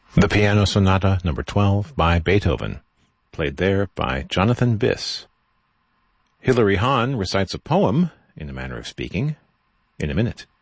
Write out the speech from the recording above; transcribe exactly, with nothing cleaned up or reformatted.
The Piano Sonata number twelve by Beethoven, played there by Jonathan Biss. Hilary Hahn recites a poem, in a manner of speaking, in a minute.